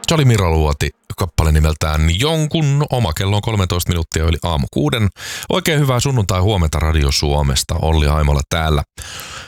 Se oli Mira Luoti, kappale nimeltään Jonkun oma. Kello on 13 minuuttia yli aamu 6. Oikein hyvää sunnuntai huomenta Radio Suomesta. Olli Haimola täällä.